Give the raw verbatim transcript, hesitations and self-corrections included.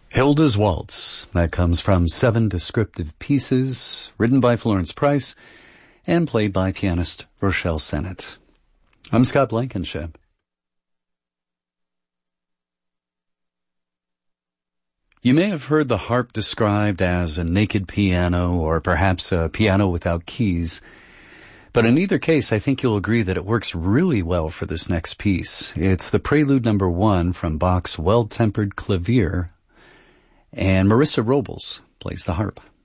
Hilda's Waltz. That comes from Seven Descriptive Pieces, written by Florence Price and played by pianist Rochelle Sennett. I'm Scott Blankenship. You may have heard the harp described as a naked piano or perhaps a piano without keys. But in either case, I think you'll agree that it works really well for this next piece. It's the Prelude number one from Bach's Well-Tempered Clavier, and Marissa Robles plays the harp.